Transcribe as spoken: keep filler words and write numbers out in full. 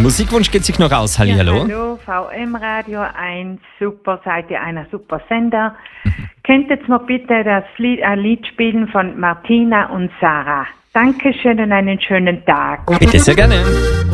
Musikwunsch geht sich noch aus. Hallihallo. Ja, hallo, V M Radio, ein super, seid ihr einer super Sender. Könntet mir bitte das Lied, ein Lied spielen von Martina und Sarah? Dankeschön und einen schönen Tag. Bitte, sehr gerne.